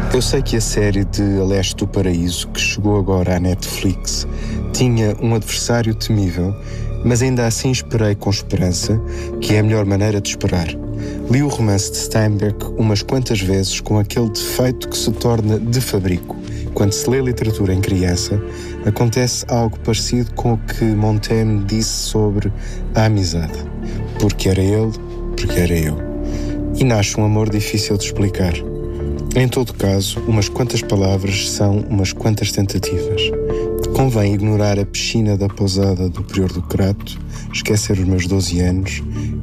Eu sei que a série de A Leste do Paraíso, que chegou agora à Netflix, tinha um adversário temível, mas ainda assim esperei com esperança, que é a melhor maneira de esperar. Li o romance de Steinbeck umas quantas vezes com aquele defeito que se torna de fabrico. Quando se lê literatura em criança, acontece algo parecido com o que Montaigne disse sobre a amizade. Porque era ele, porque era eu. E nasce um amor difícil de explicar. Em todo caso, umas quantas palavras são umas quantas tentativas. Convém ignorar a piscina da pousada do Prior do Crato, esquecer os meus 12 anos